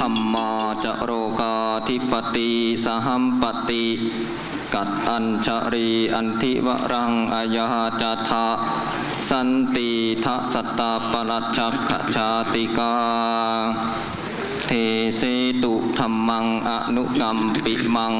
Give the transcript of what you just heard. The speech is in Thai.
มมาจโรกาธิปติสหัมปติกัดอัญชรีอันทิวรังอายาจาทะสันติทะสัตตาปรัชชักขชาติกาเทเสตุธัมมังอนุกัมปิมัง